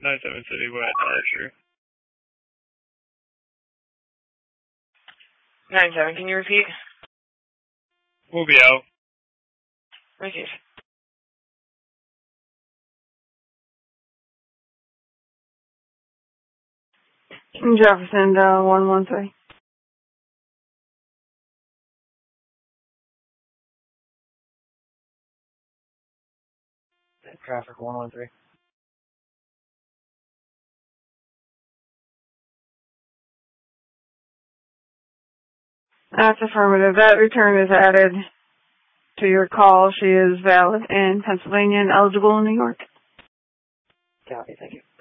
97 City West, Archer. 97, can you repeat? We'll be out. Repeat. Jefferson, 113. Traffic 113. That's affirmative. That return is added to your call. She is valid in Pennsylvania and eligible in New York. Copy, thank you.